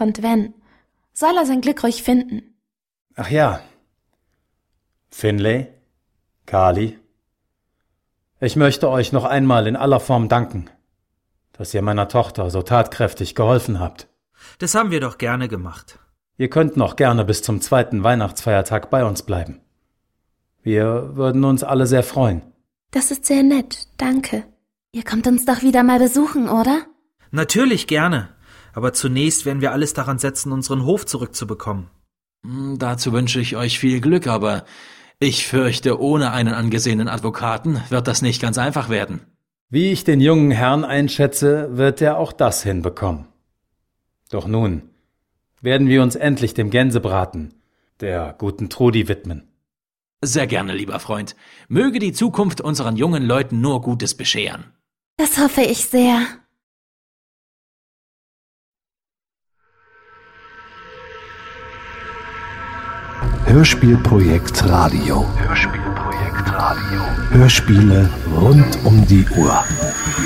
und wenn, soll er sein Glück ruhig finden. Ach ja. Finlay, Kali, ich möchte euch noch einmal in aller Form danken, dass ihr meiner Tochter so tatkräftig geholfen habt. Das haben wir doch gerne gemacht. Ihr könnt noch gerne bis zum 2. Weihnachtsfeiertag bei uns bleiben. Wir würden uns alle sehr freuen. Das ist sehr nett, danke. Ihr kommt uns doch wieder mal besuchen, oder? Natürlich gerne. Aber zunächst werden wir alles daran setzen, unseren Hof zurückzubekommen. Dazu wünsche ich euch viel Glück, aber ich fürchte, ohne einen angesehenen Advokaten wird das nicht ganz einfach werden. Wie ich den jungen Herrn einschätze, wird er auch das hinbekommen. Doch nun werden wir uns endlich dem Gänsebraten, der guten Trudi, widmen. Sehr gerne, lieber Freund. Möge die Zukunft unseren jungen Leuten nur Gutes bescheren. Das hoffe ich sehr. Hörspielprojekt Radio. Hörspiele rund um die Uhr.